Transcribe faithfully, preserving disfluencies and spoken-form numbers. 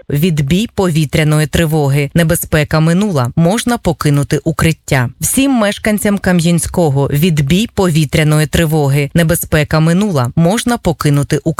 Відбій повітряної тривоги. Небезпека минула. Можна покинути укриття. Всім мешканцям Кам'янського. Відбій повітряної тривоги. Небезпека минула. Можна покинути укриття.